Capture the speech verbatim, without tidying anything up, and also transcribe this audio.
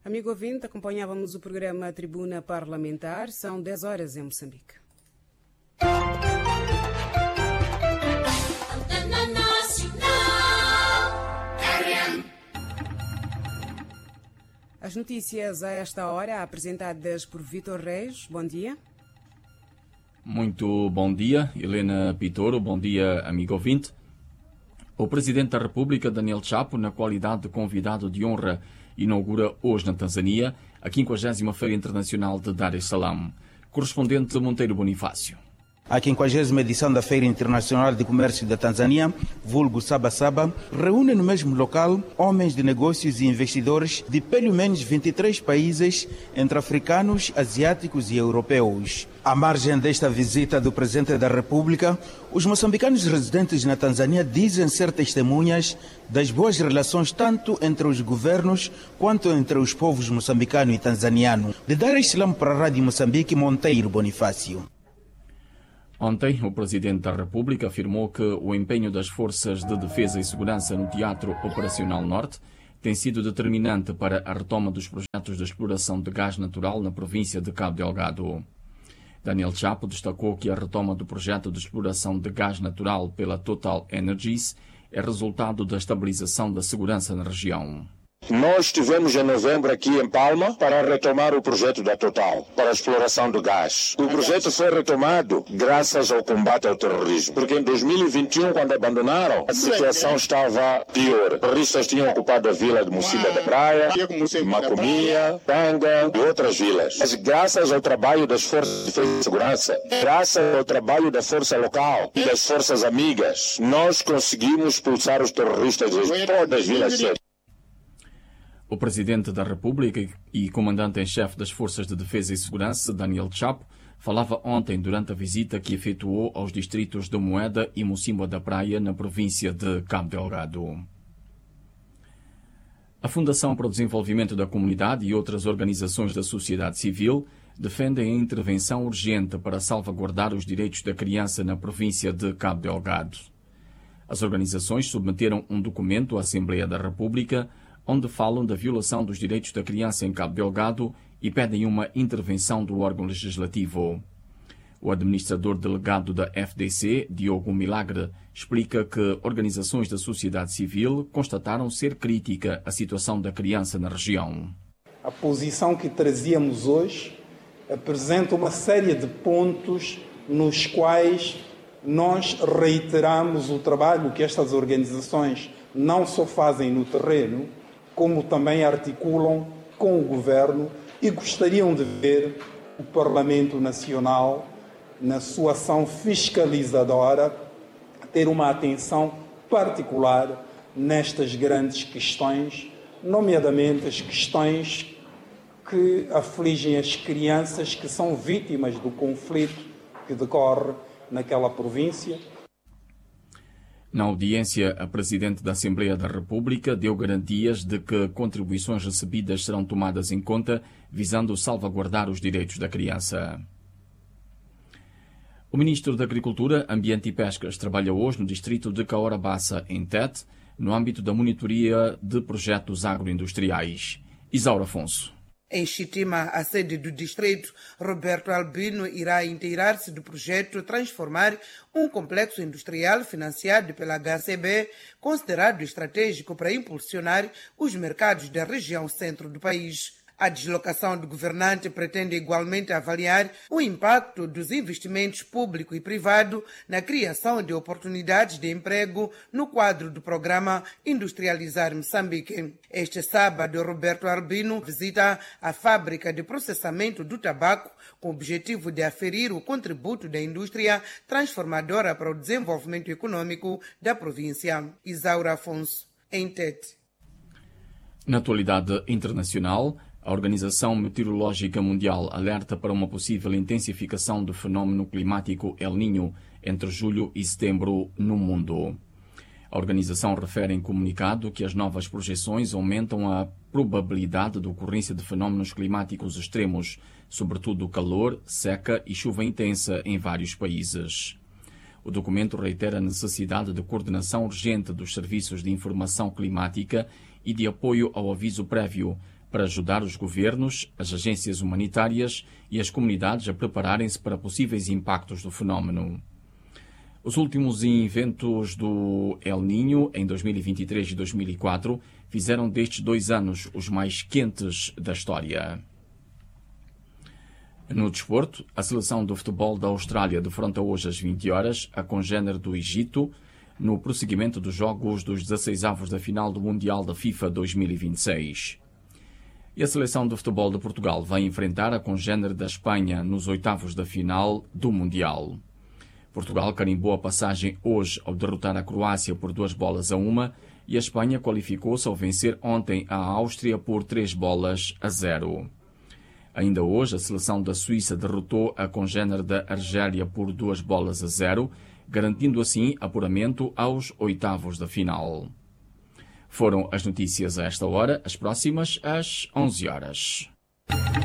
Amigo ouvinte, acompanhávamos o programa Tribuna Parlamentar. São dez horas em Moçambique. As notícias a esta hora, apresentadas por Vítor Reis. Bom dia. Muito bom dia, Helena Pitoro. Bom dia, amigo ouvinte. O Presidente da República, Daniel Chapo, na qualidade de convidado de honra, inaugura hoje na Tanzânia a quinquagésima Feira Internacional de Dar es Salaam. Correspondente Monteiro Bonifácio. A quinquagésima edição da Feira Internacional de Comércio da Tanzânia, vulgo Saba Saba, reúne no mesmo local homens de negócios e investidores de pelo menos vinte e três países, entre africanos, asiáticos e europeus. À margem desta visita do Presidente da República, os moçambicanos residentes na Tanzânia dizem ser testemunhas das boas relações tanto entre os governos quanto entre os povos moçambicano e tanzaniano. De Dar es Salaam para a Rádio Moçambique, Monteiro Bonifácio. Ontem, o Presidente da República afirmou que o empenho das Forças de Defesa e Segurança no Teatro Operacional Norte tem sido determinante para a retoma dos projetos de exploração de gás natural na província de Cabo Delgado. Daniel Chapo destacou que a retoma do projeto de exploração de gás natural pela Total Energies é resultado da estabilização da segurança na região. Nós estivemos em novembro aqui em Palma para retomar o projeto da Total, para a exploração do gás. O projeto foi retomado graças ao combate ao terrorismo, porque em dois mil e vinte e um, quando abandonaram, a situação estava pior. Os terroristas tinham ocupado a vila de Mocimba da Praia, Macomia, Tanga e outras vilas. Mas graças ao trabalho das forças de defesa e segurança, graças ao trabalho da força local e das forças amigas, nós conseguimos expulsar os terroristas de todas as vilas. O Presidente da República e Comandante-em-Chefe das Forças de Defesa e Segurança, Daniel Chapo, falava ontem durante a visita que efetuou aos distritos de Moeda e Mocimboa da Praia, na província de Cabo Delgado. A Fundação para o Desenvolvimento da Comunidade e outras organizações da sociedade civil defendem a intervenção urgente para salvaguardar os direitos da criança na província de Cabo Delgado. As organizações submeteram um documento à Assembleia da República onde falam da violação dos direitos da criança em Cabo Delgado e pedem uma intervenção do órgão legislativo. O administrador delegado da F D C, Diogo Milagre, explica que organizações da sociedade civil constataram ser crítica a situação da criança na região. A posição que trazíamos hoje apresenta uma série de pontos nos quais nós reiteramos o trabalho que estas organizações não só fazem no terreno, como também articulam com o Governo e gostariam de ver o Parlamento Nacional, na sua ação fiscalizadora, ter uma atenção particular nestas grandes questões, nomeadamente as questões que afligem as crianças que são vítimas do conflito que decorre naquela província. Na audiência, a Presidente da Assembleia da República deu garantias de que contribuições recebidas serão tomadas em conta, visando salvaguardar os direitos da criança. O Ministro da Agricultura, Ambiente e Pescas trabalha hoje no distrito de Caorabassa, em Tete, no âmbito da monitoria de projetos agroindustriais. Isaura Afonso. Em Chitima, a sede do distrito, Roberto Albino irá inteirar-se do projeto Transformar um complexo industrial financiado pela H C B, considerado estratégico para impulsionar os mercados da região centro do país. A deslocação do governante pretende igualmente avaliar o impacto dos investimentos público e privado na criação de oportunidades de emprego no quadro do programa Industrializar Moçambique. Este sábado, Roberto Albino visita a fábrica de processamento do tabaco com o objetivo de aferir o contributo da indústria transformadora para o desenvolvimento econômico da província. Isaura Afonso, em Tete. Na atualidade internacional, a Organização Meteorológica Mundial alerta para uma possível intensificação do fenômeno climático El Niño entre julho e setembro no mundo. A organização refere em comunicado que as novas projeções aumentam a probabilidade de ocorrência de fenômenos climáticos extremos, sobretudo calor, seca e chuva intensa em vários países. O documento reitera a necessidade de coordenação urgente dos serviços de informação climática e de apoio ao aviso prévio, para ajudar os governos, as agências humanitárias e as comunidades a prepararem-se para possíveis impactos do fenómeno. Os últimos eventos do El Niño, em dois mil e vinte e três e dois mil e quatro, fizeram destes dois anos os mais quentes da história. No desporto, a seleção de futebol da Austrália defronta hoje às vinte horas a congénere do Egito, no prosseguimento dos jogos dos dezasseisavos da final do Mundial da FIFA dois mil e vinte e seis. E a seleção de futebol de Portugal vai enfrentar a congénere da Espanha nos oitavos da final do Mundial. Portugal carimbou a passagem hoje ao derrotar a Croácia por duas bolas a uma e a Espanha qualificou-se ao vencer ontem a Áustria por três bolas a zero. Ainda hoje, a seleção da Suíça derrotou a congénere da Argélia por duas bolas a zero, garantindo assim apuramento aos oitavos da final. Foram as notícias a esta hora, as próximas às onze horas.